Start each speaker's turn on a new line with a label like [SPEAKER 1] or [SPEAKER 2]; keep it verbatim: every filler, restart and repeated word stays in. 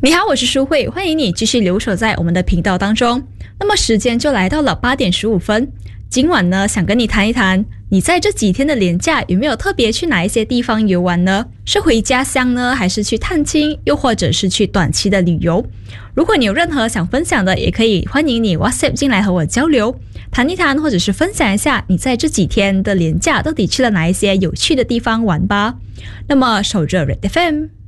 [SPEAKER 1] 你好，我是舒慧，欢迎你继续留守在我们的频道当中。那么时间就来到了八点十五分，今晚呢想跟你谈一谈，你在这几天的连假有没有特别去哪一些地方游玩呢？是回家乡呢，还是去探亲，又或者是去短期的旅游？如果你有任何想分享的，也可以欢迎你 WhatsApp 进来和我交流，谈一谈，或者是分享一下你在这几天的连假到底去了哪一些有趣的地方玩吧。那么守着 Red F M。